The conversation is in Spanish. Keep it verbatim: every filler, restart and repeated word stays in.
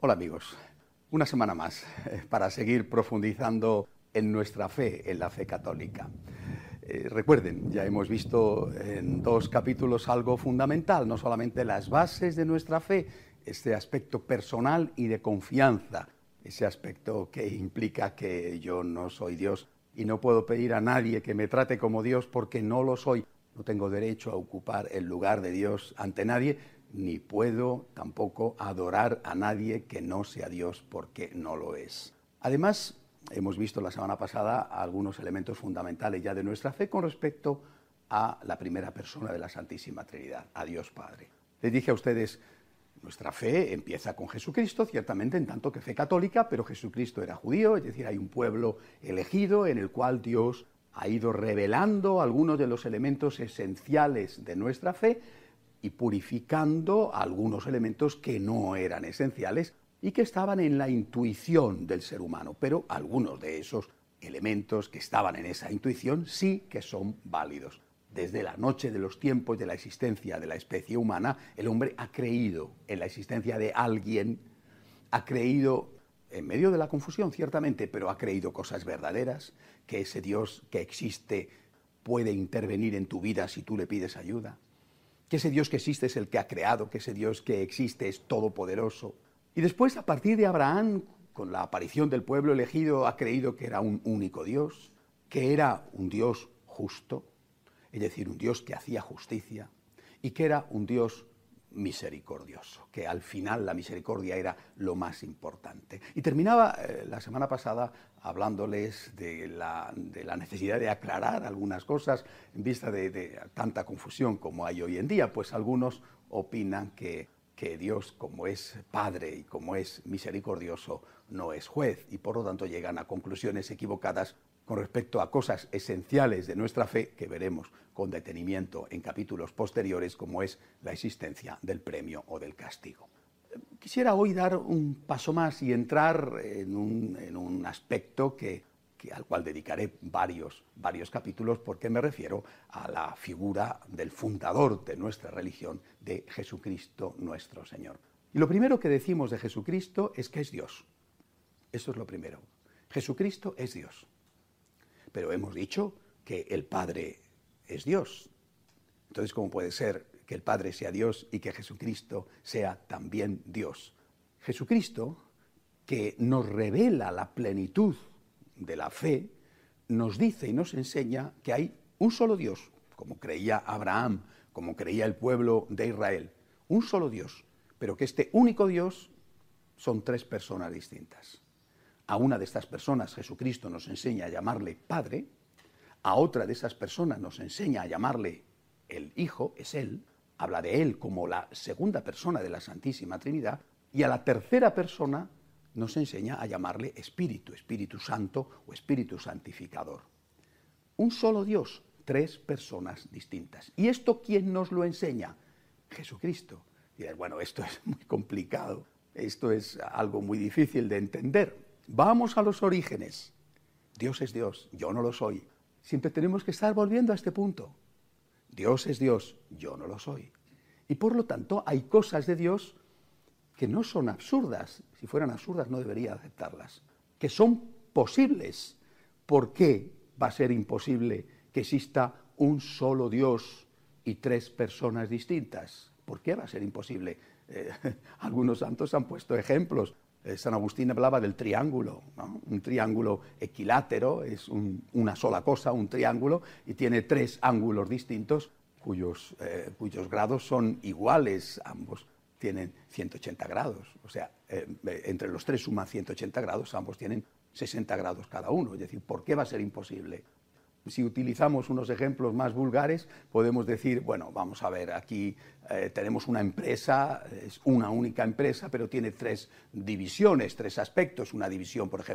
Hola amigos, una semana más eh, para seguir profundizando en nuestra fe, en la fe católica. Eh, recuerden, ya hemos visto en dos capítulos algo fundamental, no solamente las bases de nuestra fe, este aspecto personal y de confianza, ese aspecto que implica que yo no soy Dios y no puedo pedir a nadie que me trate como Dios porque no lo soy. No tengo derecho a ocupar el lugar de Dios ante nadie, ni puedo tampoco adorar a nadie que no sea Dios porque no lo es. Además, hemos visto la semana pasada algunos elementos fundamentales ya de nuestra fe con respecto a la primera persona de la Santísima Trinidad, a Dios Padre. Les dije a ustedes, nuestra fe empieza con Jesucristo, ciertamente en tanto que fe católica, pero Jesucristo era judío, es decir, hay un pueblo elegido en el cual Dios ha ido revelando algunos de los elementos esenciales de nuestra fe y purificando algunos elementos que no eran esenciales y que estaban en la intuición del ser humano, pero algunos de esos elementos que estaban en esa intuición sí que son válidos. Desde la noche de los tiempos de la existencia de la especie humana, el hombre ha creído en la existencia de alguien, ha creído en medio de la confusión, ciertamente, pero ha creído cosas verdaderas, que ese Dios que existe puede intervenir en tu vida si tú le pides ayuda, que ese Dios que existe es el que ha creado, que ese Dios que existe es todopoderoso. Y después, a partir de Abraham, con la aparición del pueblo elegido, ha creído que era un único Dios, que era un Dios justo, es decir, un Dios que hacía justicia, y que era un Dios misericordioso, que al final la misericordia era lo más importante. Y terminaba eh, la semana pasada hablándoles de la, de la necesidad de aclarar algunas cosas en vista de, de tanta confusión como hay hoy en día, pues algunos opinan que, que Dios, como es Padre y como es misericordioso, no es juez, y por lo tanto llegan a conclusiones equivocadas con respecto a cosas esenciales de nuestra fe que veremos con detenimiento en capítulos posteriores, como es la existencia del premio o del castigo. Quisiera hoy dar un paso más y entrar en un, en un aspecto que, que, al cual dedicaré varios, varios capítulos, porque me refiero a la figura del fundador de nuestra religión, de Jesucristo nuestro Señor. Y lo primero que decimos de Jesucristo es que es Dios. Eso es lo primero. Jesucristo es Dios. Pero hemos dicho que el Padre es Dios. Entonces, ¿cómo puede ser que el Padre sea Dios y que Jesucristo sea también Dios? Jesucristo, que nos revela la plenitud de la fe, nos dice y nos enseña que hay un solo Dios, como creía Abraham, como creía el pueblo de Israel, un solo Dios, pero que este único Dios son tres personas distintas. A una de estas personas Jesucristo nos enseña a llamarle Padre, a otra de esas personas nos enseña a llamarle el Hijo, es Él, habla de Él como la segunda persona de la Santísima Trinidad, y a la tercera persona nos enseña a llamarle Espíritu, Espíritu Santo o Espíritu Santificador. Un solo Dios, tres personas distintas. ¿Y esto quién nos lo enseña? Jesucristo. Y dirás, bueno, esto es muy complicado, esto es algo muy difícil de entender. Vamos a los orígenes. Dios es Dios, yo no lo soy. Siempre tenemos que estar volviendo a este punto. Dios es Dios, yo no lo soy. Y por lo tanto hay cosas de Dios que no son absurdas. Si fueran absurdas no debería aceptarlas. Que son posibles. ¿Por qué va a ser imposible que exista un solo Dios y tres personas distintas? ¿Por qué va a ser imposible? Eh, algunos santos han puesto ejemplos. San Agustín hablaba del triángulo, ¿no? Un triángulo equilátero, es un, una sola cosa, un triángulo, y tiene tres ángulos distintos cuyos, eh, cuyos grados son iguales, ambos tienen ciento ochenta grados, o sea, eh, entre los tres suman ciento ochenta grados, ambos tienen sesenta grados cada uno, es decir, ¿por qué va a ser imposible? Si utilizamos unos ejemplos más vulgares, podemos decir, bueno, vamos a ver, aquí eh, tenemos una empresa, es una única empresa, pero tiene tres divisiones, tres aspectos. Una división, por ejemplo,